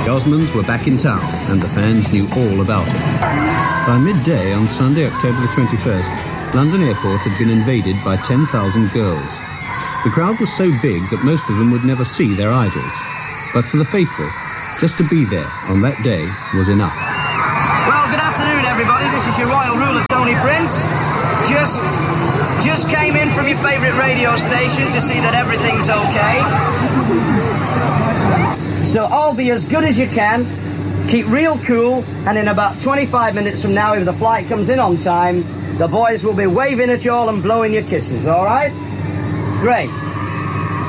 The Osmonds were back in town, and the fans knew all about it. By midday on Sunday, October the 21st, London Airport had been invaded by 10,000 girls. The crowd was so big that most of them would never see their idols. But for the faithful, just to be there on that day was enough. Well, good afternoon, everybody. This is your royal ruler, Tony Prince. Just came in from your favourite radio station to see that everything's okay. So all be as good as you can. Keep real cool, and in about 25 minutes from now, if the flight comes in on time, the boys will be waving at you all and blowing your kisses, all right? Great.